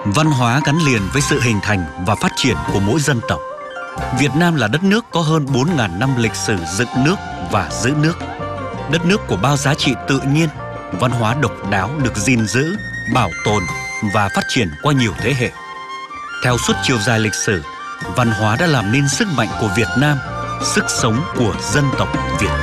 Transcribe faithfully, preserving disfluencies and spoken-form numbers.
Văn hóa gắn liền với sự hình thành và phát triển của mỗi dân tộc. Việt Nam là đất nước có hơn bốn nghìn năm lịch sử dựng nước và giữ nước. Đất nước của bao giá trị tự nhiên, văn hóa độc đáo được gìn giữ, bảo tồn và phát triển qua nhiều thế hệ. Theo suốt chiều dài lịch sử, văn hóa đã làm nên sức mạnh của Việt Nam, sức sống của dân tộc Việt